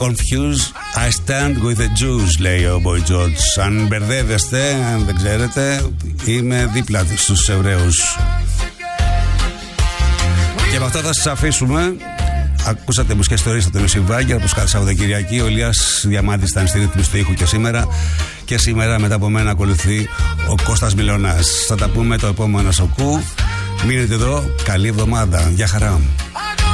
Confused, I stand with the Jews, λέει ο Boy George. Αν μπερδεύεστε, αν δεν ξέρετε, είμαι δίπλα στους Εβραίους. Και με αυτά θα σας αφήσουμε. Ακούσατε μουσικές ιστορίες από τον Ιωσήφ Βάγκερ, όπως κάθε Σαββατοκυριακή. Ο Ηλίας Διαμάντης ήταν στη ρύθμιση του ήχου και σήμερα. Και σήμερα μετά από μένα ακολουθεί ο Κώστας Μιλωνάς. Θα τα πούμε το επόμενο σοκού. Μείνετε εδώ. Καλή εβδομάδα. Γεια χαρά.